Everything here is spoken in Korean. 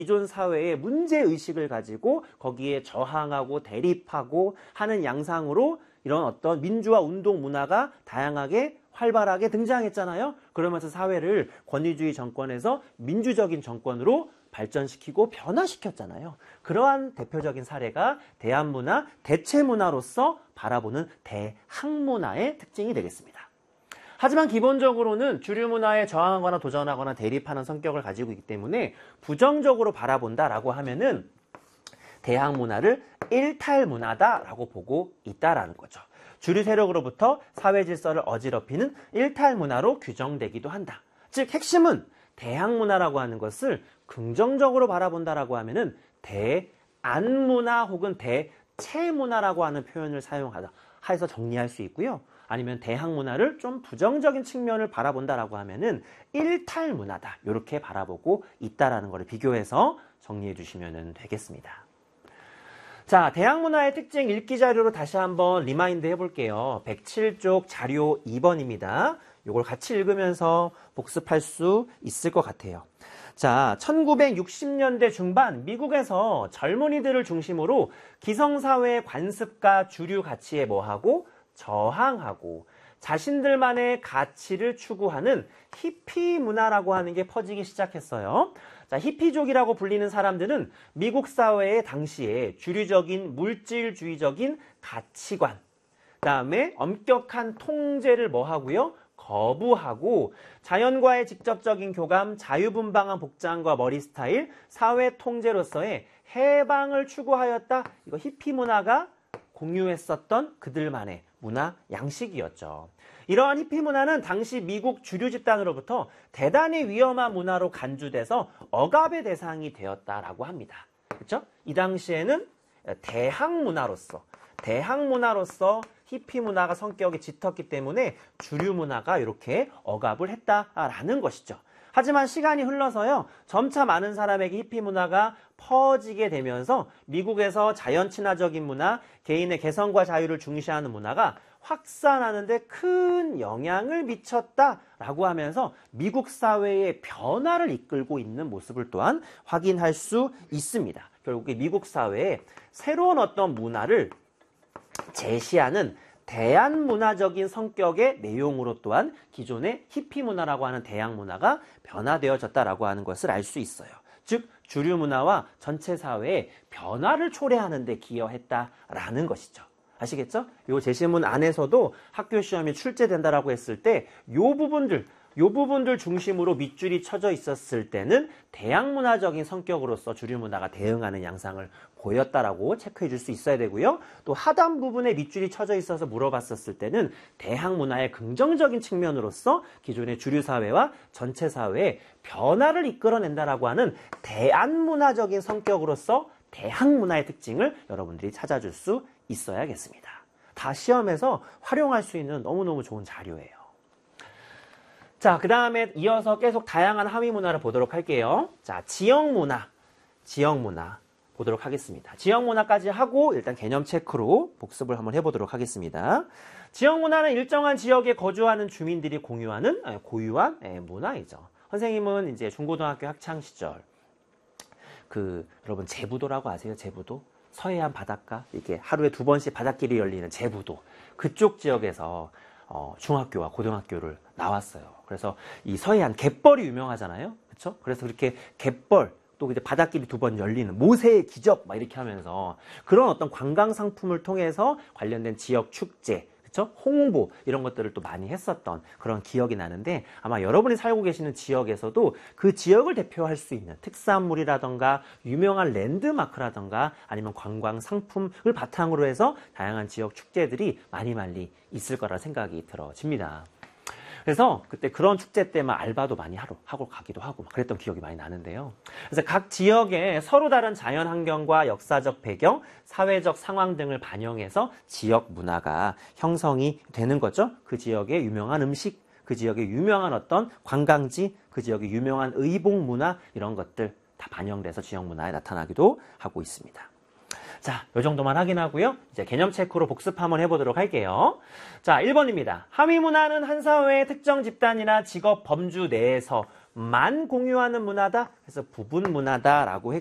기존 사회의 문제의식을 가지고 거기에 저항하고 대립하고 하는 양상으로 이런 어떤 민주화 운동 문화가 다양하게 활발하게 등장했잖아요. 그러면서 사회를 권위주의 정권에서 민주적인 정권으로 발전시키고 변화시켰잖아요. 그러한 대표적인 사례가 대한문화, 대체문화로서 바라보는 대항문화의 특징이 되겠습니다. 하지만 기본적으로는 주류 문화에 저항하거나 도전하거나 대립하는 성격을 가지고 있기 때문에 부정적으로 바라본다라고 하면은 대항문화를 일탈문화다라고 보고 있다라는 거죠. 주류 세력으로부터 사회 질서를 어지럽히는 일탈문화로 규정되기도 한다. 즉 핵심은 대항문화라고 하는 것을 긍정적으로 바라본다라고 하면은 대안문화 혹은 대체문화라고 하는 표현을 사용하다 해서 정리할 수 있고요. 아니면 대항문화를 좀 부정적인 측면을 바라본다라고 하면은 일탈문화다. 이렇게 바라보고 있다라는 것을 비교해서 정리해 주시면 되겠습니다. 자, 대항문화의 특징 읽기 자료로 다시 한번 리마인드 해볼게요. 107쪽 자료 2번입니다. 이걸 같이 읽으면서 복습할 수 있을 것 같아요. 자, 1960년대 중반 미국에서 젊은이들을 중심으로 기성사회의 관습과 주류 가치에 뭐하고 저항하고 자신들만의 가치를 추구하는 히피 문화라고 하는 게 퍼지기 시작했어요. 자, 히피족이라고 불리는 사람들은 미국 사회의 당시에 주류적인 물질주의적인 가치관, 그다음에 엄격한 통제를 뭐하고요? 거부하고 자연과의 직접적인 교감, 자유분방한 복장과 머리 스타일, 사회 통제로서의 해방을 추구하였다. 이거 히피 문화가 공유했었던 그들만의 문화 양식이었죠. 이러한 히피 문화는 당시 미국 주류 집단으로부터 대단히 위험한 문화로 간주돼서 억압의 대상이 되었다라고 합니다. 그렇죠? 이 당시에는 대항문화로서 히피 문화가 성격이 짙었기 때문에 주류 문화가 이렇게 억압을 했다라는 것이죠. 하지만 시간이 흘러서요, 점차 많은 사람에게 히피 문화가 퍼지게 되면서 미국에서 자연 친화적인 문화, 개인의 개성과 자유를 중시하는 문화가 확산하는 데 큰 영향을 미쳤다라고 하면서 미국 사회의 변화를 이끌고 있는 모습을 또한 확인할 수 있습니다. 결국에 미국 사회에 새로운 어떤 문화를 제시하는 대안문화적인 성격의 내용으로 또한 기존의 히피 문화라고 하는 대항 문화가 변화되어졌다라고 하는 것을 알 수 있어요. 즉 주류 문화와 전체 사회의 변화를 초래하는 데 기여했다라는 것이죠. 아시겠죠? 요 제시문 안에서도 학교 시험이 출제된다라고 했을 때 요 부분들 중심으로 밑줄이 쳐져 있었을 때는 대항문화적인 성격으로서 주류 문화가 대응하는 양상을 보였다라고 체크해 줄 수 있어야 되고요. 또 하단 부분에 밑줄이 쳐져 있어서 물어봤었을 때는 대항문화의 긍정적인 측면으로서 기존의 주류 사회와 전체 사회의 변화를 이끌어낸다라고 하는 대안문화적인 성격으로서 대항문화의 특징을 여러분들이 찾아줄 수 있어야겠습니다. 다 시험에서 활용할 수 있는 너무너무 좋은 자료예요. 자, 그 다음에 이어서 계속 다양한 하위 문화를 보도록 할게요. 자, 지역 문화 보도록 하겠습니다. 지역 문화까지 하고 일단 개념 체크로 복습을 한번 해보도록 하겠습니다. 지역 문화는 일정한 지역에 거주하는 주민들이 고유한 문화이죠. 선생님은 이제 중고등학교 학창 시절 여러분 제부도라고 아세요? 제부도? 서해안 바닷가 이렇게 하루에 2번씩 바닷길이 열리는 제부도 그쪽 지역에서 중학교와 고등학교를 나왔어요. 그래서 이 서해안 갯벌이 유명하잖아요. 그렇죠? 그래서 그렇게 갯벌 또 이제 바닷길이 2번 열리는 모세의 기적 막 이렇게 하면서 그런 어떤 관광 상품을 통해서 관련된 지역 축제, 그렇죠? 홍보 이런 것들을 또 많이 했었던 그런 기억이 나는데 아마 여러분이 살고 계시는 지역에서도 그 지역을 대표할 수 있는 특산물이라던가 유명한 랜드마크라던가 아니면 관광 상품을 바탕으로 해서 다양한 지역 축제들이 많이 있을 거라 생각이 들어집니다. 그래서 그때 그런 축제 때만 알바도 많이 하고 가기도 하고 그랬던 기억이 많이 나는데요. 그래서 각 지역에 서로 다른 자연 환경과 역사적 배경, 사회적 상황 등을 반영해서 지역 문화가 형성이 되는 거죠. 그 지역의 유명한 음식, 그 지역의 유명한 어떤 관광지, 그 지역의 유명한 의복 문화 이런 것들 다 반영돼서 지역 문화에 나타나기도 하고 있습니다. 자, 요 정도만 확인하고요. 이제 개념 체크로 복습 한번 해보도록 할게요. 자, 1번입니다. 하위 문화는 한 사회의 특정 집단이나 직업 범주 내에서 만 공유하는 문화다. 그래서 부분 문화다라고